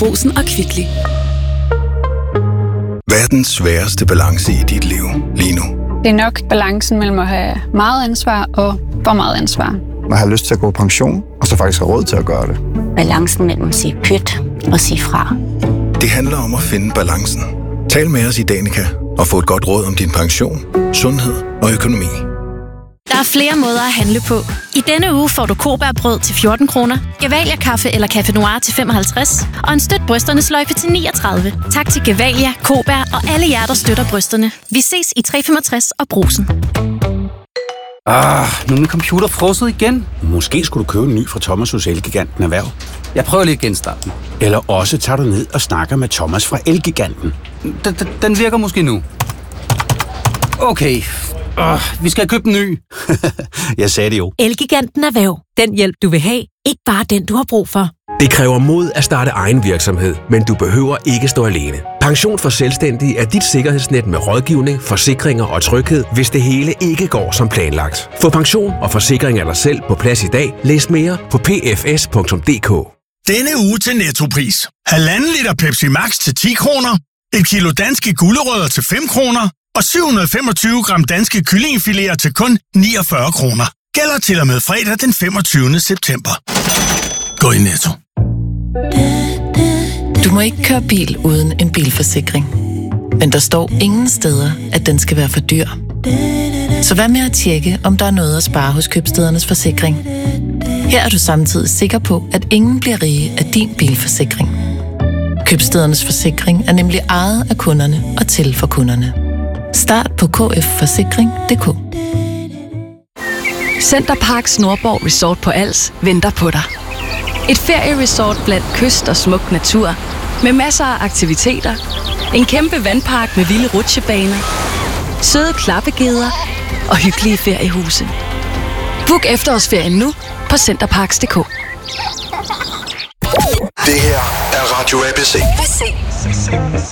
Brugsen og Kvickly. Hvad er den sværeste balance i dit liv lige nu? Det er nok balancen mellem at have meget ansvar og for meget ansvar. Man har lyst til at gå på pension, og så faktisk have råd til at gøre det. Balancen mellem at sige pyt og sige fra. Det handler om at finde balancen. Tal med os i Danica og få et godt råd om din pension, sundhed og økonomi. Der er flere måder at handle på. I denne uge får du Kobærbrød til 14 kroner, Gevalia Kaffe eller Café Noir til 55 og en støt brysterne sløjfe til 39. Tak til Gevalia, Kobær og alle jer, der støtter brysterne. Vi ses i 365 og Brugsen. Nu er min computer frosset igen. Måske skulle du købe en ny fra Thomas hos Elgiganten Erhverv. Jeg prøver lige at genstarte den. Eller også tager du ned og snakker med Thomas fra Elgiganten. Den virker måske nu. Okay. Vi skal have købt en ny. Jeg sagde det jo. Elgiganten Erhverv. Den hjælp, du vil have. Ikke bare den, du har brug for. Det kræver mod at starte egen virksomhed, men du behøver ikke stå alene. Pension for Selvstændige er dit sikkerhedsnet med rådgivning, forsikringer og tryghed, hvis det hele ikke går som planlagt. Få pension og forsikring af dig selv på plads i dag. Læs mere på pfs.dk. Denne uge til Nettopris. 1,5 liter Pepsi Max til 10 kroner. 1 kilo danske gulerødder til 5 kroner. Og 725 gram danske kyllingefiléer til kun 49 kroner. Gælder til og med fredag den 25. september. Gå i Netto. Du må ikke køre bil uden en bilforsikring. Men der står ingen steder, at den skal være for dyr. Så hvad med at tjekke, om der er noget at spare hos Købstædernes Forsikring? Her er du samtidig sikker på, at ingen bliver rige af din bilforsikring. Købstædernes Forsikring er nemlig ejet af kunderne og til for kunderne. Start på kfforsikring.dk. Centerparks Nordborg Resort på Als venter på dig. Et ferieresort blandt kyst og smuk natur, med masser af aktiviteter, en kæmpe vandpark med vilde rutsjebaner, søde klappegeder og hyggelige feriehuse. Book efterårsferien nu på centerparks.dk. Det her er Radio ABC.